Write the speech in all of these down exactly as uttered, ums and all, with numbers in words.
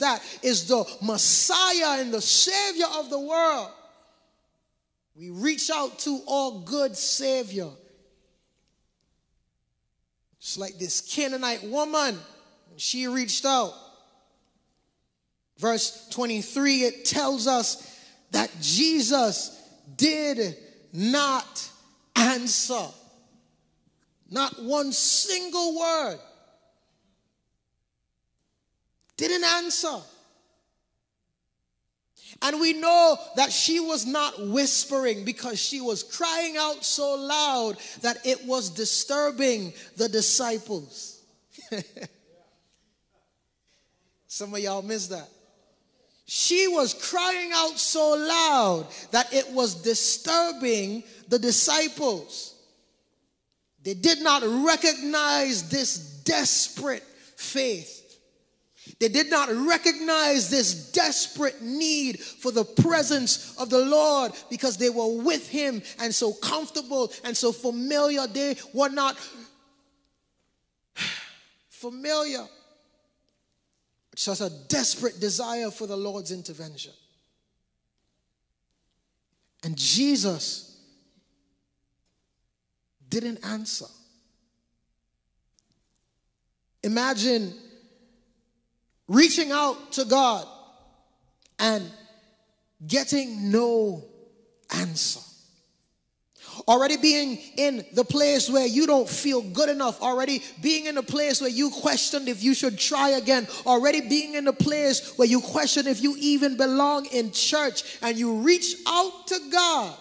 that is the Messiah and the Savior of the world, we reach out to our good Savior. Just like this Canaanite woman, she reached out. Verse twenty-three, it tells us that Jesus did not answer. Not one single word. Didn't answer. And we know that she was not whispering because she was crying out so loud that it was disturbing the disciples. Some of y'all missed that. She was crying out so loud that it was disturbing the disciples. They did not recognize this desperate faith. They did not recognize this desperate need for the presence of the Lord because they were with him and so comfortable and so familiar. They were not familiar. It's just a desperate desire for the Lord's intervention. And Jesus didn't answer. Imagine reaching out to God and getting no answer. Already being in the place where you don't feel good enough. Already being in a place where you question if you should try again. Already being in a place where you question if you even belong in church. And you reach out to God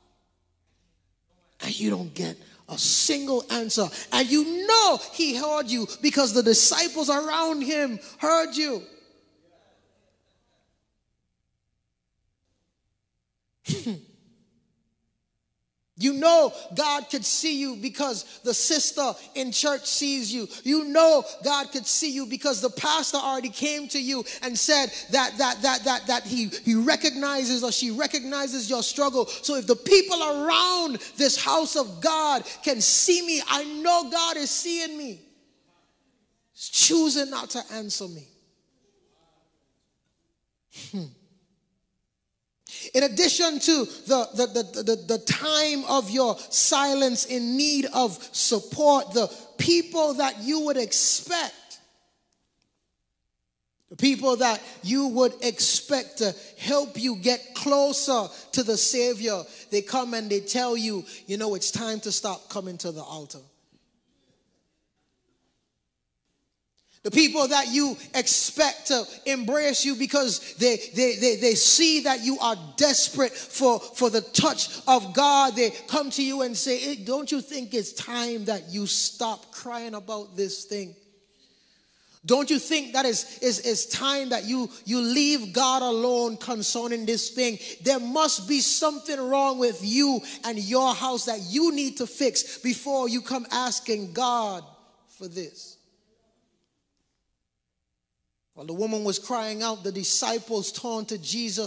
and you don't get a single answer. And you know he heard you because the disciples around him heard you. You know God could see you because the sister in church sees you. You know God could see you because the pastor already came to you and said that that that that that he, he recognizes or she recognizes your struggle. So if the people around this house of God can see me, I know God is seeing me. He's choosing not to answer me. Hmm. In addition to the, the, the, the, the time of your silence in need of support, the people that you would expect, the people that you would expect to help you get closer to the Savior, they come and they tell you, you know, it's time to stop coming to the altar. The people that you expect to embrace you because they, they, they, they see that you are desperate for, for the touch of God. They come to you and say, hey, don't you think it's time that you stop crying about this thing? Don't you think that is, is, is time that you, you leave God alone concerning this thing? There must be something wrong with you and your house that you need to fix before you come asking God for this. While the woman was crying out, the disciples turned to Jesus